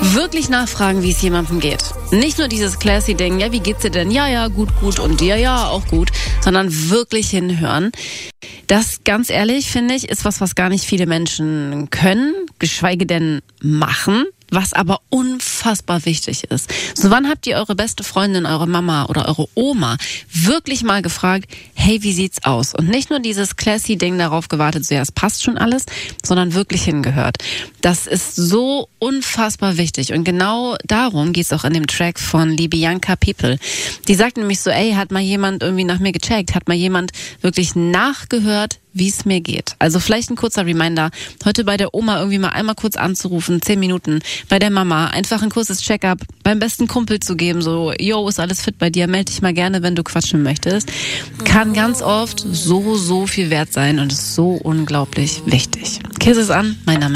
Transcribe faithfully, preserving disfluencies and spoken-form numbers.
Wirklich nachfragen, wie es jemandem geht. Nicht nur dieses classy Ding, ja, wie geht's dir denn? Ja, ja, gut, gut und dir, ja, auch gut, sondern wirklich hinhören. Das, ganz ehrlich, finde ich, ist was, was gar nicht viele Menschen können, geschweige denn machen, was aber unfassbar wichtig ist. So, wann habt ihr eure beste Freundin, eure Mama oder eure Oma wirklich mal gefragt, hey, wie sieht's aus? Und nicht nur dieses classy Ding darauf gewartet, so ja, es passt schon alles, sondern wirklich hingehört. Das ist so unfassbar wichtig. Und genau darum geht's auch in dem Track von Libianca People. Die sagt nämlich so, ey, hat mal jemand irgendwie nach mir gecheckt? Hat mal jemand wirklich nachgehört, wie es mir geht? Also vielleicht ein kurzer Reminder, heute bei der Oma irgendwie mal einmal kurz anzurufen, zehn Minuten, bei der Mama einfach ein kurzes Check-up, beim besten Kumpel zu geben, so, yo, ist alles fit bei dir, melde dich mal gerne, wenn du quatschen möchtest. Kann ganz oft so, so viel wert sein und ist so unglaublich wichtig. Kisses an, mein Name ist